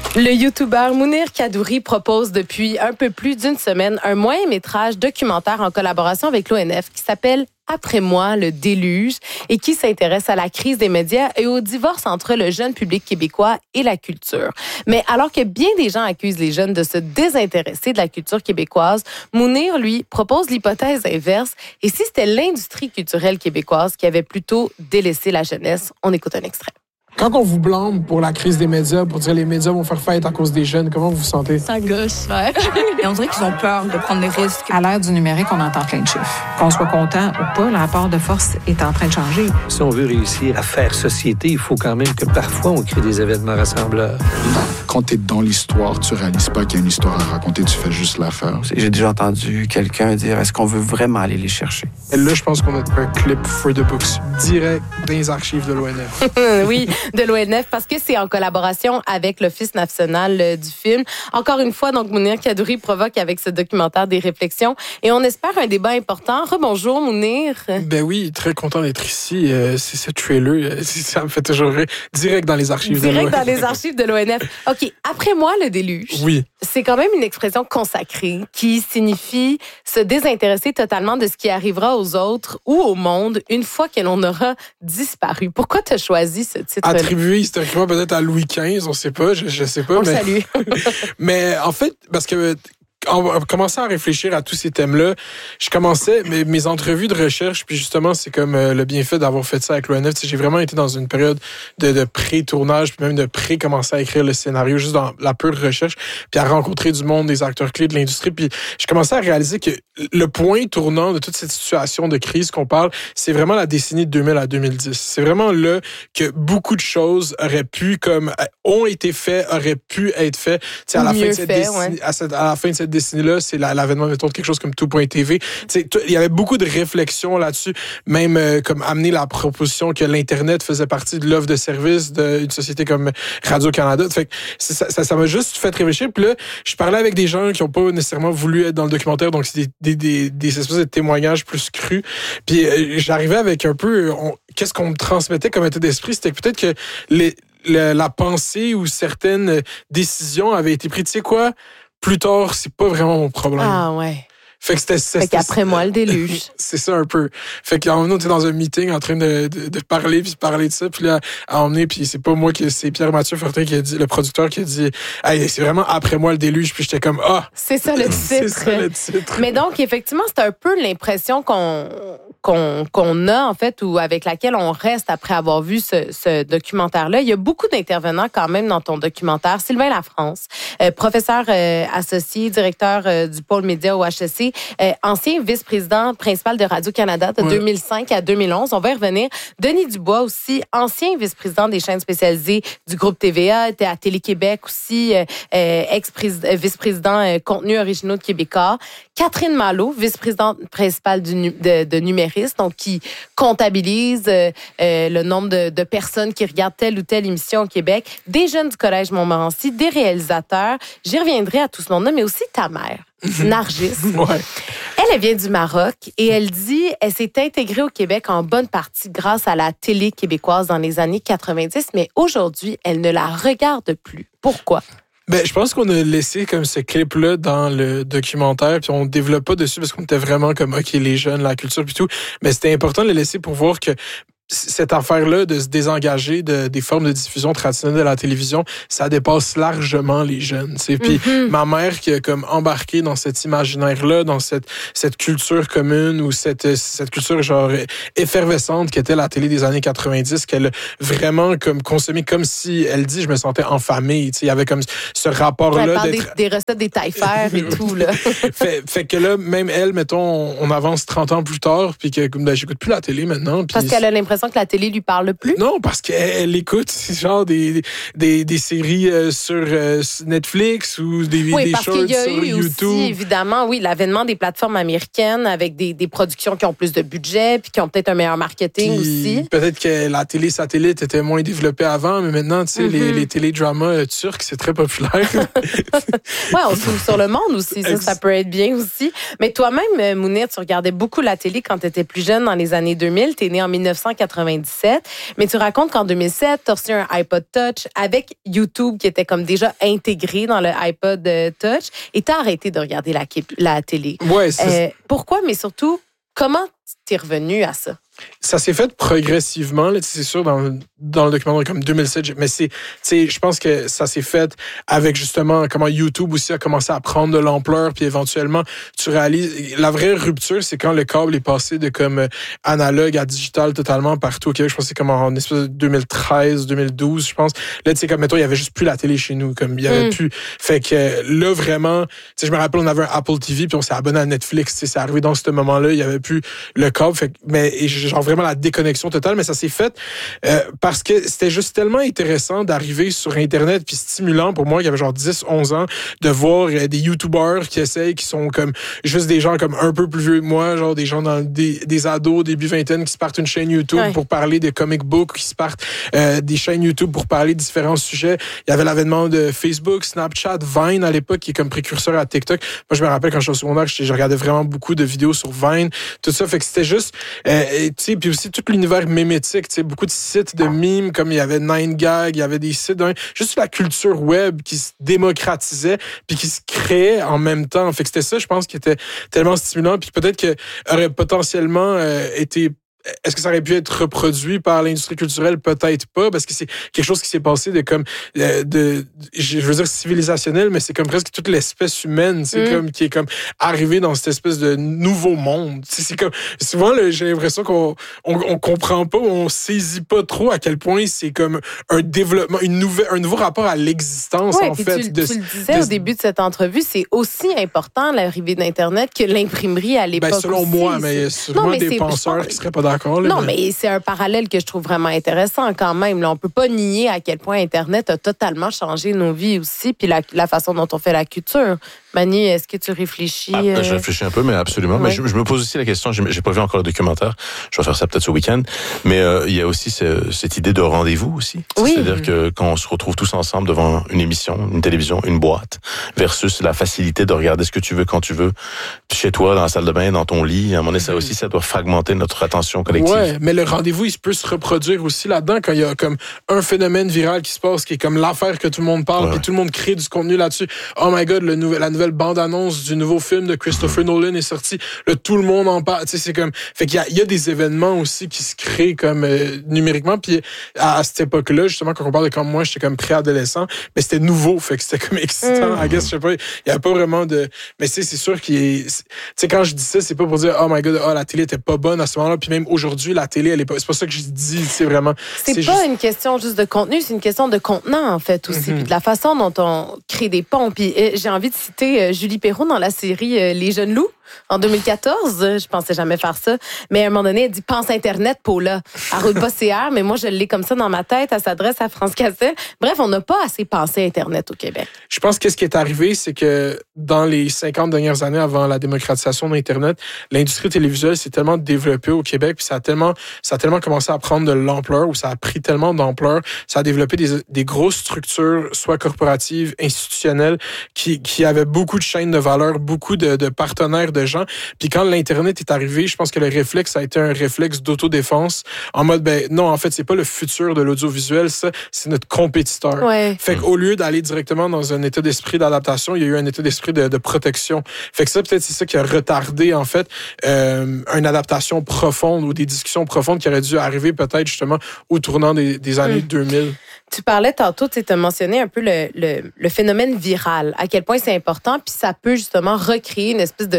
Le youtubeur Mounir Kadouri propose depuis un peu plus d'une semaine un moyen-métrage documentaire en collaboration avec l'ONF qui s'appelle Après moi, le déluge et qui s'intéresse à la crise des médias et au divorce entre le jeune public québécois et la culture. Mais alors que bien des gens accusent les jeunes de se désintéresser de la culture québécoise, Mounir, lui, propose l'hypothèse inverse. Et si c'était l'industrie culturelle québécoise qui avait plutôt délaissé la jeunesse? On écoute un extrait. Quand on vous blâme pour la crise des médias, pour dire que les médias vont faire faillite à cause des jeunes, comment vous vous sentez? Ça gosse, ouais. Et on dirait qu'ils ont peur de prendre des risques. À l'ère du numérique, on entend plein de chiffres. Qu'on soit content ou pas, le rapport de force est en train de changer. Si on veut réussir à faire société, il faut quand même que parfois on crée des événements rassembleurs. Quand tu es dans l'histoire, tu réalises pas qu'il y a une histoire à raconter, tu fais juste la faire. J'ai déjà entendu quelqu'un dire, est-ce qu'on veut vraiment aller les chercher? Et là, je pense qu'on a un clip for the books, direct dans les archives de l'ONF. Oui, de l'ONF, parce que c'est en collaboration avec l'Office national du film. Encore une fois, donc, Mounir Kadouri provoque avec ce documentaire des réflexions et on espère un débat important. Rebonjour, Mounir. Ben oui, très content d'être ici. C'est ce trailer, ça me fait toujours rire. Direct dans les archives de l'ONF. Direct dans les archives de l'ONF. OK, après moi, le déluge. Oui. C'est quand même une expression consacrée qui signifie se désintéresser totalement de ce qui arrivera aux autres ou au monde une fois que l'on aura disparu. Pourquoi tu as choisi ce titre-là? Attribué historiquement peut-être à Louis XV, on ne sait pas, je sais pas. On le salue. Mais en fait, parce que en commençant à réfléchir à tous ces thèmes-là, je commençais mes entrevues de recherche, puis justement, c'est comme le bienfait d'avoir fait ça avec l'ONF. J'ai vraiment été dans une période de pré-tournage, puis même de pré-commencer à écrire le scénario, juste dans la pure recherche, puis à rencontrer du monde, des acteurs clés de l'industrie. Puis je commençais à réaliser que le point tournant de toute cette situation de crise qu'on parle, c'est vraiment la décennie de 2000 à 2010. C'est vraiment là que beaucoup de choses auraient pu, ont été faites, auraient pu être faites. À la fin de cette décennie, à la fin de cette décennie-là, c'est l'avènement de quelque chose comme Tout.tv. Il y avait beaucoup de réflexions là-dessus, même comme amener la proposition que l'Internet faisait partie de l'offre de service d'une société comme Radio-Canada. Fait que ça m'a juste fait réfléchir. Puis là, je parlais avec des gens qui n'ont pas nécessairement voulu être dans le documentaire, donc c'est des espèces de témoignages plus crus. Puis j'arrivais avec un peu... qu'est-ce qu'on me transmettait comme état d'esprit? C'était peut-être que la pensée ou certaines décisions avaient été prises. Tu sais quoi? Plus tard, c'est pas vraiment mon problème. Ah ouais. Fait qu'après moi, le déluge. C'est ça un peu. Fait qu'en venant, t'es dans un meeting en train de parler de ça, puis là, à emmener, puis c'est pas moi c'est Pierre-Mathieu Fortin qui a dit, le producteur qui a dit, hey, c'est vraiment après moi le déluge, puis j'étais comme, c'est ça le titre. C'est ça le titre. Mais donc, effectivement, c'est un peu l'impression qu'on a, en fait, ou avec laquelle on reste après avoir vu ce documentaire-là. Il y a beaucoup d'intervenants quand même dans ton documentaire. Sylvain Lafrance, professeur associé, directeur du pôle média au HEC, ancien vice-président principal de Radio-Canada de 2005 à 2011. On va y revenir. Denis Dubois aussi, ancien vice-président des chaînes spécialisées du groupe TVA, était à Télé-Québec aussi, vice-président contenu originaux de Québécois. Catherine Malo, vice-présidente principale de Numéris, donc qui comptabilise le nombre de personnes qui regardent telle ou telle émission au Québec, des jeunes du Collège Montmorency, des réalisateurs. J'y reviendrai à tout ce monde-là, mais aussi ta mère. Nargis. Ouais. Elle vient du Maroc et elle dit elle s'est intégrée au Québec en bonne partie grâce à la télé québécoise dans les années 90, mais aujourd'hui, elle ne la regarde plus. Pourquoi? Ben, je pense qu'on a laissé comme ce clip-là dans le documentaire, puis on ne développe pas dessus parce qu'on était vraiment comme, OK, les jeunes, la culture, puis tout. Mais c'était important de le laisser pour voir que cette affaire-là de se désengager des formes de diffusion traditionnelles de la télévision, ça dépasse largement les jeunes. Puis ma mère qui a comme embarqué dans cet imaginaire-là, dans cette culture commune ou cette culture genre effervescente qu'était la télé des années 90, qu'elle a vraiment comme consommé comme si, elle dit, je me sentais en famille. Il y avait comme ce rapport-là. Elle parle des recettes des taille-fer et tout. Là. fait que là, même elle, mettons, on avance 30 ans plus tard, puis que j'écoute plus la télé maintenant. Parce qu'elle a l'impression que la télé lui parle plus? Non, parce qu'elle écoute genre des séries sur Netflix ou des shorts sur YouTube. Aussi, évidemment, oui, l'avènement des plateformes américaines avec des productions qui ont plus de budget puis qui ont peut-être un meilleur marketing aussi. Peut-être que la télé satellite était moins développée avant, mais maintenant, tu sais, les télédramas turcs, c'est très populaire. Ouais, on s'ouvre sur le monde aussi, ça peut être bien aussi. Mais toi-même, Mounir, tu regardais beaucoup la télé quand tu étais plus jeune, dans les années 2000. Tu es né en 1980. 1997. Mais tu racontes qu'en 2007, tu as reçu un iPod Touch avec YouTube qui était comme déjà intégré dans le iPod Touch et tu as arrêté de regarder la télé. Ouais, c'est... Pourquoi, mais surtout, comment tu es revenu à ça? Ça s'est fait progressivement, là, c'est sûr, dans le documentaire comme 2007, mais je pense que ça s'est fait avec justement comment YouTube aussi a commencé à prendre de l'ampleur, puis éventuellement, tu réalises, la vraie rupture, c'est quand le câble est passé de comme analogue à digital totalement partout au Québec. Je pense que c'est comme en espèce de 2013, 2012, je pense. Là, tu sais, comme, mettons, il y avait juste plus la télé chez nous, comme, il y avait plus. Fait que là, vraiment, tu sais, je me rappelle, on avait un Apple TV, puis on s'est abonné à Netflix, tu sais, c'est arrivé dans ce moment-là, il y avait plus le câble, fait que, genre vraiment la déconnexion totale, mais ça s'est fait parce que c'était juste tellement intéressant d'arriver sur Internet puis stimulant pour moi qui avait genre 10-11 ans de voir des YouTubers qui essayent, qui sont comme juste des gens comme un peu plus vieux que moi, genre des gens dans des ados, début vingtaine qui se partent une chaîne YouTube pour parler de comic books, qui se partent des chaînes YouTube pour parler de différents sujets. Il y avait l'avènement de Facebook, Snapchat, Vine à l'époque qui est comme précurseur à TikTok. Moi, je me rappelle quand j'étais au secondaire, je regardais vraiment beaucoup de vidéos sur Vine, tout ça, fait que c'était juste tu sais, puis aussi tout l'univers mémétique, tu sais, beaucoup de sites de mimes, comme il y avait 9gag, il y avait des sites, juste la culture web qui se démocratisait puis qui se créait en même temps. Fait que c'était ça, je pense, qui était tellement stimulant, puis peut-être que aurait potentiellement été... Est-ce que ça aurait pu être reproduit par l'industrie culturelle? Peut-être pas, parce que c'est quelque chose qui s'est passé de comme je veux dire civilisationnel, mais c'est comme presque toute l'espèce humaine, c'est comme qui est comme arrivée dans cette espèce de nouveau monde. C'est comme souvent là, j'ai l'impression qu'on comprend pas, on saisit pas trop à quel point c'est comme un développement, un nouveau rapport à l'existence en fait. Tu le disais au début de cette entrevue, c'est aussi important l'arrivée d'Internet que l'imprimerie à l'époque. Ben, selon aussi, moi, mais sûrement des penseurs qui seraient pas d'accord. Là, non, mais c'est un parallèle que je trouve vraiment intéressant quand même. Là, on peut pas nier à quel point Internet a totalement changé nos vies aussi, puis la façon dont on fait la culture. Manu, est-ce que tu réfléchis? Je réfléchis un peu, mais absolument. Ouais. Mais je me pose aussi la question, j'ai pas vu encore le documentaire, je vais faire ça peut-être ce week-end, mais il y a aussi cette idée de rendez-vous aussi. Oui. C'est-à-dire que quand on se retrouve tous ensemble devant une émission, une télévision, une boîte, versus la facilité de regarder ce que tu veux quand tu veux, chez toi, dans la salle de bain, dans ton lit, à un moment donné, ça aussi, ça doit fragmenter notre attention collective. Ouais, mais le rendez-vous, il peut se reproduire aussi là-dedans quand il y a comme un phénomène viral qui se passe, qui est comme l'affaire que tout le monde parle, puis tout le monde crée du contenu là-dessus. Oh my God, la nouvelle bande-annonce du nouveau film de Christopher Nolan est sortie. Là, tout le monde en parle. Tu sais, c'est comme... Fait qu'il y a des événements aussi qui se créent comme numériquement. Puis à cette époque-là, justement, quand on parle de comme moi, j'étais comme préadolescent, mais c'était nouveau. Fait que c'était comme excitant. I guess, je sais pas, il y a pas vraiment de... Mais c'est sûr qu'il est... Tu sais, quand je dis ça, c'est pas pour dire, oh my God, la télé était pas bonne à ce moment-là. Puis même aujourd'hui, la télé, elle est pas... C'est pas ça que je dis, c'est vraiment... C'est pas juste... une question juste de contenu, c'est une question de contenant, en fait, aussi. Puis de la façon dont on crée des ponts. Puis j'ai envie de citer Julie Perrault dans la série Les Jeunes Loups. En 2014, je pensais jamais faire ça, mais à un moment donné, elle dit « Pense Internet, Paula ». Elle roule pas CR, mais moi, je l'ai comme ça dans ma tête. Elle s'adresse à France Castel. Bref, on n'a pas assez pensé Internet au Québec. Je pense que ce qui est arrivé, c'est que dans les 50 dernières années avant la démocratisation d'Internet, l'industrie télévisuelle s'est tellement développée au Québec, puis ça a tellement commencé à prendre de l'ampleur, ou ça a pris tellement d'ampleur, ça a développé des grosses structures, soit corporatives, institutionnelles, qui avaient beaucoup de chaînes de valeur, beaucoup de partenaires de gens. Puis quand l'Internet est arrivé, je pense que le réflexe a été un réflexe d'autodéfense en mode, ben non, en fait, c'est pas le futur de l'audiovisuel, ça, c'est notre compétiteur. Ouais. Fait qu'au lieu d'aller directement dans un état d'esprit d'adaptation, il y a eu un état d'esprit de protection. Fait que ça, peut-être, c'est ça qui a retardé, en fait, une adaptation profonde ou des discussions profondes qui auraient dû arriver peut-être justement au tournant des années 2000. Tu parlais tantôt, tu as mentionné un peu le phénomène viral, à quel point c'est important, puis ça peut justement recréer une espèce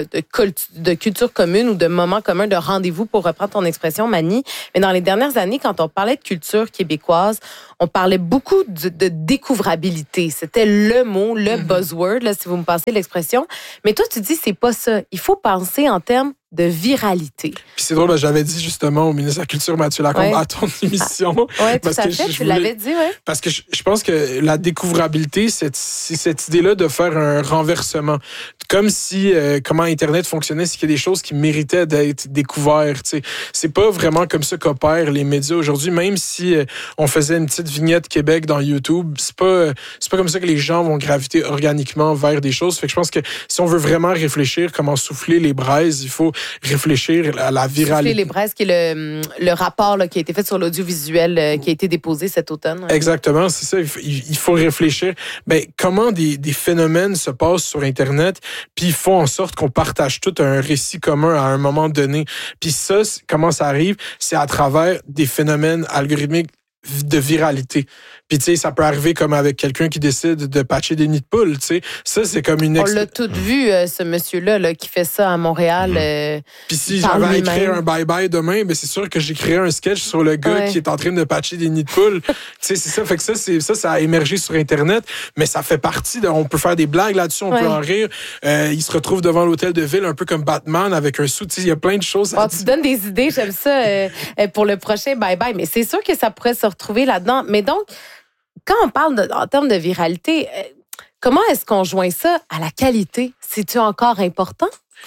de culture commune ou de moment commun, de rendez-vous, pour reprendre ton expression, Mani. Mais dans les dernières années, quand on parlait de culture québécoise, on parlait beaucoup de découvrabilité. C'était le mot, le buzzword, là, si vous me passez l'expression. Mais toi, tu dis, c'est pas ça. Il faut penser en termes de viralité. Puis c'est drôle, j'avais dit justement au ministre de la Culture, Mathieu Lacombe, à ton émission. Oui, tout à fait, tu l'avais dit, oui. Parce que je pense que la découvrabilité, c'est cette idée-là de faire un renversement. Comme si, comment Internet fonctionnait, c'est qu'il y a des choses qui méritaient d'être découvertes. T'sais. C'est pas vraiment comme ça qu'opèrent les médias aujourd'hui, même si on faisait une petite vignette Québec dans YouTube, c'est pas comme ça que les gens vont graviter organiquement vers des choses. Fait que je pense que si on veut vraiment réfléchir comment souffler les braises, il faut réfléchir à la viralité. Les Braises, qui est le rapport là, qui a été fait sur l'audiovisuel qui a été déposé cet automne. Exactement, c'est ça. Il faut réfléchir. Comment des phénomènes se passent sur Internet, puis ils font en sorte qu'on partage tout un récit commun à un moment donné. Puis ça, comment ça arrive? C'est à travers des phénomènes algorithmiques de viralité. Puis tu sais, ça peut arriver comme avec quelqu'un qui décide de patcher des nids de poules, tu sais. Ça, c'est comme une... On l'a tout vu, ce monsieur-là là, qui fait ça à Montréal. Puis si j'avais à écrire un bye-bye demain, c'est sûr que j'écrirais un sketch sur le gars qui est en train de patcher des nids de poules. Tu sais, c'est ça. Fait que ça a émergé sur Internet, mais ça fait partie on peut faire des blagues là-dessus, on peut en rire. Il se retrouve devant l'hôtel de ville un peu comme Batman avec un sou. Tu sais, il y a plein de choses. Tu donnes des idées, j'aime ça, pour le prochain bye-bye. Mais c'est sûr que ça pourrait se retrouver là-dedans. Mais donc, quand on parle en termes de viralité, comment est-ce qu'on joint ça à la qualité? C'est-tu encore important?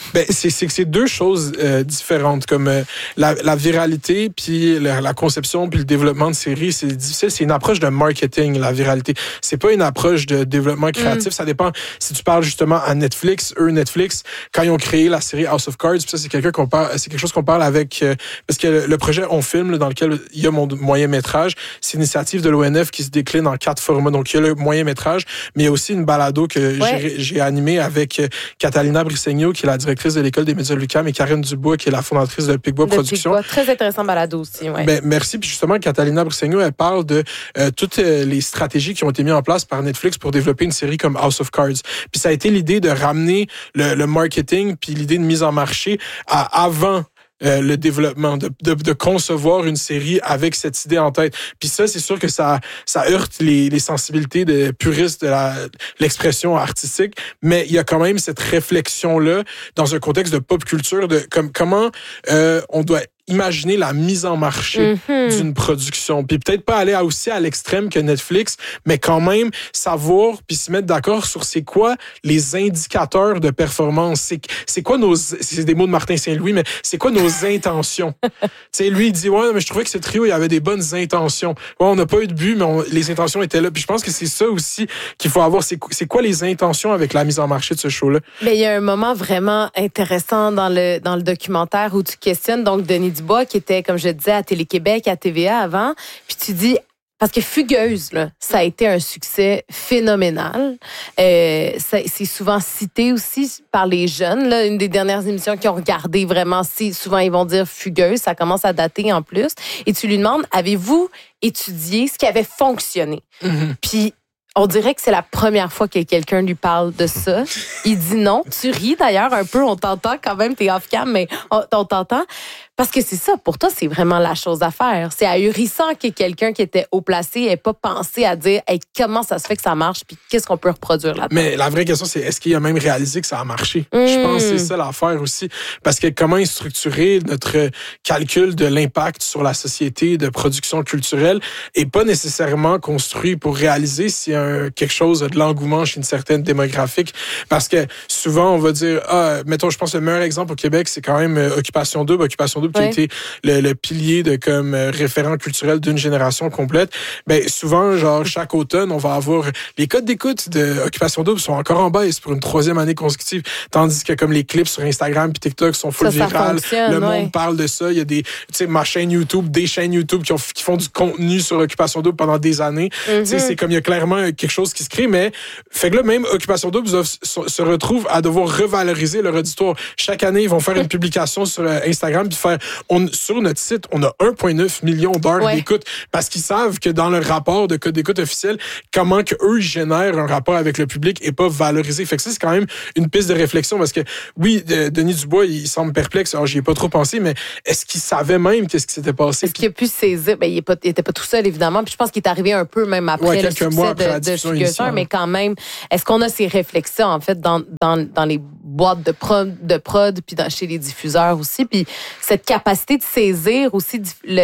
C'est deux choses différentes, comme la viralité, puis la conception, puis le développement de séries, c'est difficile. C'est une approche de marketing, la viralité. C'est pas une approche de développement créatif. Ça dépend si tu parles justement à Netflix. Netflix, quand ils ont créé la série House of Cards, puis ça, c'est quelque chose qu'on parle avec... parce que le projet On Filme, dans lequel il y a mon moyen-métrage, c'est une initiative de l'ONF qui se décline en 4 formats. Donc, il y a le moyen-métrage, mais il y a aussi une balado que j'ai animée avec Catalina Brisegno, qui est la directrice de l'École des médias de l'UQAM, et Karine Dubois, qui est la fondatrice de Picbois Productions. Très intéressant balado aussi. Ouais. Merci. Puis justement, Catalina Brisegno, elle parle de toutes les stratégies qui ont été mises en place par Netflix pour développer une série comme House of Cards. Puis ça a été l'idée de ramener le marketing, puis l'idée de mise en marché avant le développement, de concevoir une série avec cette idée en tête. Puis ça, c'est sûr que ça heurte les sensibilités de puristes de l'expression artistique, mais il y a quand même cette réflexion-là dans un contexte de pop culture, de comment on doit imaginer la mise en marché d'une production. Puis peut-être pas aller aussi à l'extrême que Netflix, mais quand même savoir puis se mettre d'accord sur c'est quoi les indicateurs de performance. C'est quoi c'est des mots de Martin Saint-Louis, mais c'est quoi nos intentions? Tu sais, lui, il dit, mais je trouvais que ce trio, il y avait des bonnes intentions. On n'a pas eu de but, mais les intentions étaient là. Puis je pense que c'est ça aussi qu'il faut avoir. C'est quoi les intentions avec la mise en marché de ce show-là? Mais il y a un moment vraiment intéressant dans le documentaire où tu questionnes donc Denis Dubois, qui était, comme je disais, à Télé-Québec, à TVA avant. Puis tu dis, parce que Fugueuse, là, ça a été un succès phénoménal. C'est souvent cité aussi par les jeunes. Là, une des dernières émissions qu'ils ont regardé vraiment, souvent ils vont dire Fugueuse, ça commence à dater en plus. Et tu lui demandes, avez-vous étudié ce qui avait fonctionné? Puis on dirait que c'est la première fois que quelqu'un lui parle de ça. Il dit non. Tu ris d'ailleurs un peu, on t'entend quand même, t'es off-cam, mais on t'entend. Parce que c'est ça, pour toi, c'est vraiment la chose à faire. C'est ahurissant que quelqu'un qui était haut placé n'ait pas pensé à dire hey, comment ça se fait que ça marche puis qu'est-ce qu'on peut reproduire là-dedans. Mais la vraie question, c'est est-ce qu'il a même réalisé que ça a marché? Je pense que c'est ça l'affaire aussi. Parce que comment est structuré notre calcul de l'impact sur la société de production culturelle est pas nécessairement construit pour réaliser s'il y a quelque chose de l'engouement chez une certaine démographique. Parce que souvent, on va dire, mettons, je pense que le meilleur exemple au Québec, c'est quand même Occupation Double. Occupation Double qui a été le pilier de comme référent culturel d'une génération complète. Souvent, genre chaque automne, on va avoir les codes d'écoute de Occupation Double sont encore en baisse pour une 3e année consécutive, tandis que comme les clips sur Instagram puis TikTok sont full viral, le monde parle de ça. Il y a des, tu sais, ma chaîne YouTube, des chaînes YouTube qui font du contenu sur Occupation Double pendant des années. Tu sais, c'est comme il y a clairement quelque chose qui se crée, mais fait que là même Occupation Double se retrouve à devoir revaloriser leur auditoire. Chaque année, ils vont faire une publication sur Instagram puis faire sur notre site, on a 1,9 million d'heures d'écoute parce qu'ils savent que dans leur rapport de code d'écoute officiel, comment que eux génèrent un rapport avec le public et pas valorisé. Fait que ça, c'est quand même une piste de réflexion parce que oui, Denis Dubois, il semble perplexe. Alors, j'y ai pas trop pensé, mais est-ce qu'il savait même qu'est-ce qui s'était passé? Est-ce qu'il a pu saisir? Il était pas tout seul, évidemment. Puis je pense qu'il est arrivé un peu même après le succès de Fugueuse, mais quand même, est-ce qu'on a ces réflexions, en fait, dans les boîtes de prod puis chez les diffuseurs aussi, puis cette capacité de saisir aussi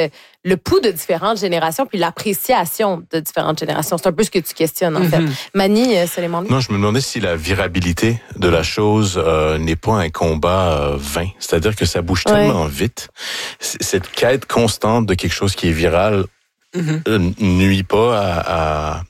le pouls de différentes générations puis l'appréciation de différentes générations. C'est un peu ce que tu questionnes, en fait. Mani, Soleiman? Non, je me demandais si la virabilité de la chose n'est pas un combat vain. C'est-à-dire que ça bouge tellement vite. Cette quête constante de quelque chose qui est viral nuit pas à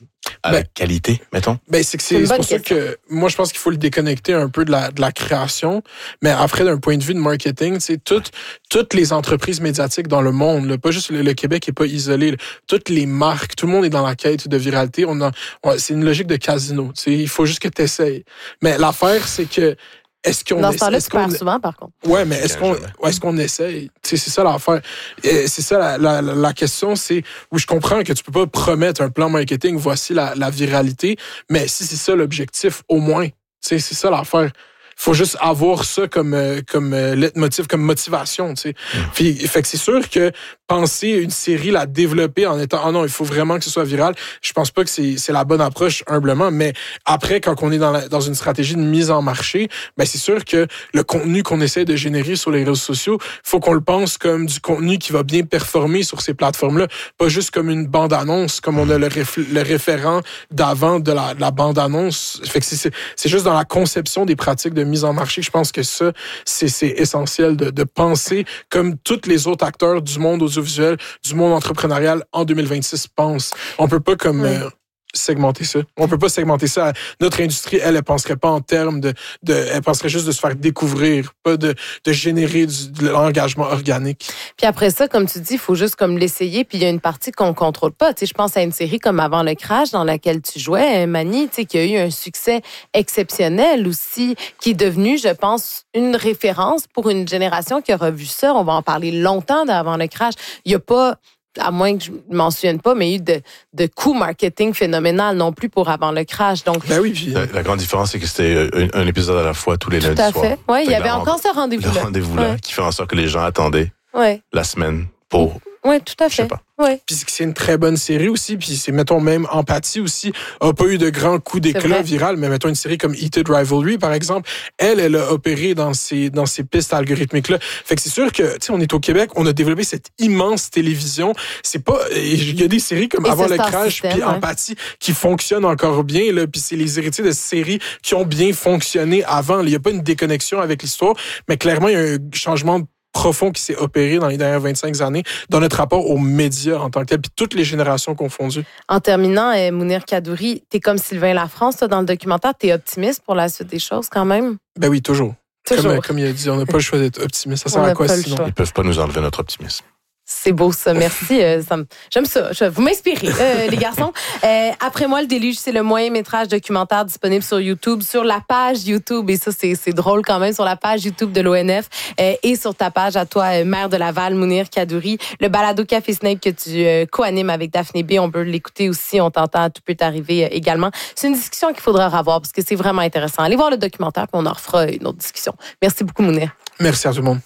à la qualité, mettons? C'est pour ça que moi, je pense qu'il faut le déconnecter un peu de la création. Mais après, d'un point de vue de marketing, toutes les entreprises médiatiques dans le monde, là, pas juste le Québec n'est pas isolé. Là, toutes les marques, tout le monde est dans la quête de viralité. C'est une logique de casino. Il faut juste que tu essayes. Mais l'affaire, c'est que dans ce temps-là, tu perds souvent, par contre. Ouais, mais est-ce qu'on essaye? C'est ça l'affaire. C'est ça la question, c'est où je comprends que tu peux pas promettre un plan marketing, voici la viralité, mais si c'est ça l'objectif, au moins. C'est ça l'affaire. Faut juste avoir ça comme leitmotiv, comme motivation, tu sais. Puis, fait que c'est sûr que penser une série, la développer en étant, non, il faut vraiment que ce soit viral, je pense pas que c'est la bonne approche, humblement, mais après, quand on est dans une stratégie de mise en marché, c'est sûr que le contenu qu'on essaie de générer sur les réseaux sociaux, faut qu'on le pense comme du contenu qui va bien performer sur ces plateformes-là, pas juste comme une bande-annonce, comme on a le référent d'avant de la bande-annonce. Fait que c'est juste dans la conception des pratiques de mise en marché, je pense que ça, c'est essentiel de penser comme tous les autres acteurs du monde audiovisuel, du monde entrepreneurial en 2026 pensent. On peut pas segmenter ça. On peut pas segmenter ça. Notre industrie, elle penserait pas en termes elle penserait juste de se faire découvrir, pas de générer de l'engagement organique. Puis après ça, comme tu dis, il faut juste comme l'essayer, puis il y a une partie qu'on contrôle pas. Tu sais, je pense à une série comme Avant le crash, dans laquelle tu jouais, Mani, tu sais, qui a eu un succès exceptionnel aussi, qui est devenu, je pense, une référence pour une génération qui aura vu ça. On va en parler longtemps d'Avant le crash. Il y a pas, à moins que je ne m'en souvienne pas, mais il y a eu de coûts marketing phénoménal non plus pour Avant le crash. Donc, oui, puis la grande différence, c'est que c'était un épisode à la fois tous les lundis soirs. Tout à fait. Oui, il y avait encore ce rendez-vous-là. Le rendez-vous-là qui fait en sorte que les gens attendaient la semaine pour... Oui, tout à fait. Ouais. Puis c'est une très bonne série aussi, puis c'est, mettons, même Empathie aussi, a pas eu de grands coups d'éclat viral, mais mettons une série comme Heated Rivalry, par exemple, elle a opéré dans ces pistes algorithmiques-là. Fait que c'est sûr que, tu sais, on est au Québec, on a développé cette immense télévision. C'est pas, il y a des séries comme Avant le crash, puis Empathie, qui fonctionnent encore bien, là, puis c'est les héritiers de séries qui ont bien fonctionné avant. Il y a pas une déconnexion avec l'histoire, mais clairement, il y a un changement profond qui s'est opéré dans les dernières 25 années dans notre rapport aux médias en tant que tel, puis toutes les générations confondues. En terminant, Mounir Kadouri, t'es comme Sylvain Lafrance, toi, dans le documentaire, t'es optimiste pour la suite des choses quand même? Ben oui, toujours. Comme il a dit, on n'a pas le choix d'être optimiste. Ça sert à quoi sinon? Ils peuvent pas nous enlever notre optimisme. C'est beau ça, merci. J'aime ça. Vous m'inspirez, les garçons. Après moi, le déluge, c'est le moyen-métrage documentaire disponible sur YouTube, sur la page YouTube, et ça, c'est drôle quand même, sur la page YouTube de l'ONF et sur ta page à toi, maire de Laval, Mounir Kadouri. Le balado Café Snape que tu co-animes avec Daphné B, on peut l'écouter aussi, on t'entend, tout peut arriver également. C'est une discussion qu'il faudra avoir parce que c'est vraiment intéressant. Allez voir le documentaire, puis on en refera une autre discussion. Merci beaucoup, Mounir. Merci à tout le monde.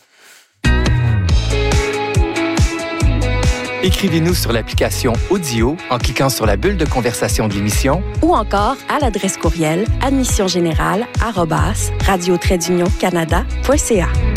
Écrivez-nous sur l'application Audio en cliquant sur la bulle de conversation de l'émission ou encore à l'adresse courriel admissiongénérale@radio-canada.ca.